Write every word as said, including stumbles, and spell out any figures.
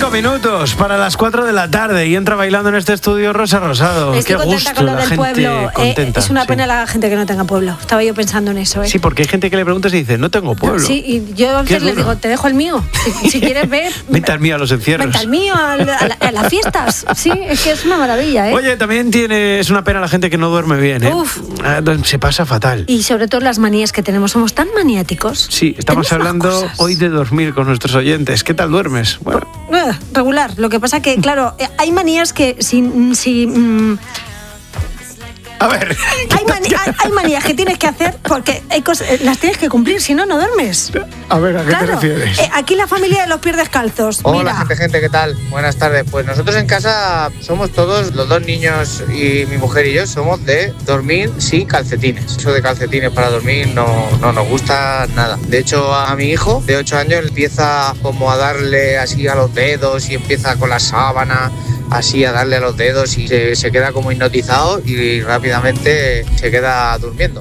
Cinco minutos para las cuatro de la tarde y entra bailando en este estudio Rosa Rosado. Estoy Qué contenta gusto, con lo la del gente pueblo. contenta, Eh, es una sí. pena la gente que no tenga pueblo. Estaba yo pensando en eso, ¿eh? Sí, porque hay gente que le pregunta y dice, no tengo pueblo. Sí, y yo a veces le duro. digo, te dejo el mío. Si, si quieres ver, Vente al mío a los encierros. vente al mío, a, la- a la- a las fiestas. Sí, es que es una maravilla, ¿eh? Oye, también tiene, es una pena la gente que no duerme bien, ¿eh? Uf. Ah, Se pasa fatal. Y sobre todo las manías que tenemos. Somos tan maniáticos. Sí, estamos Tenemos hablando más cosas. hoy de dormir con nuestros oyentes. ¿Qué tal duermes? Bueno, Eh, regular. Lo que pasa que, claro, eh, hay manías que si... si mm, a ver. hay, mani- hay- hay manías que tienes que hacer porque hay cosas, eh, las tienes que cumplir, si no, no duermes. A ver, ¿a qué te Claro, refieres? eh, aquí la familia de los pies descalzos. Hola Mira, gente, gente, ¿qué tal? Buenas tardes. Pues nosotros en casa somos todos, los dos niños y mi mujer y yo, somos de dormir sin calcetines. Eso de calcetines para dormir no, no nos gusta nada. De hecho, a mi hijo de ocho años empieza como a darle así a los dedos y empieza con la sábana así a darle a los dedos y se, se queda como hipnotizado y rápidamente se queda durmiendo.